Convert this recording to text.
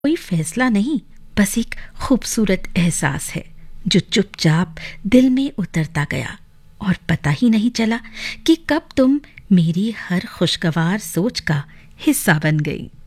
कोई फैसला नहीं, बस एक खूबसूरत एहसास है जो चुपचाप दिल में उतरता गया और पता ही नहीं चला कि कब तुम मेरी हर खुशगवार सोच का हिस्सा बन गई।